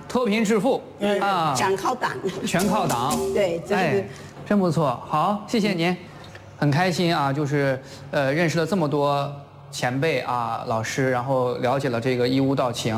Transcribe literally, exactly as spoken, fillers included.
脱贫致富啊， 全靠党， 全靠党。 对，这哎是， 真不错。好，谢谢您，很开心啊，就是呃认识了这么多前辈啊老师，然后了解了这个义乌道情。